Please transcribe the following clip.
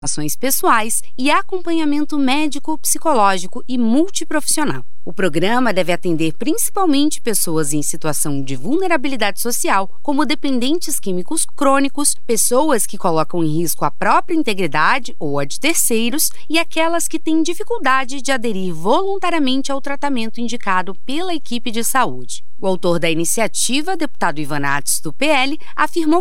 ações pessoais e acompanhamento médico, psicológico e multiprofissional. O programa deve atender principalmente pessoas em situação de vulnerabilidade social, como dependentes químicos crônicos, pessoas que colocam em risco a própria integridade ou a de terceiros e aquelas que têm dificuldade de aderir voluntariamente ao tratamento indicado pela equipe de saúde. O autor da iniciativa, deputado Ivan Atis, do PL, afirmou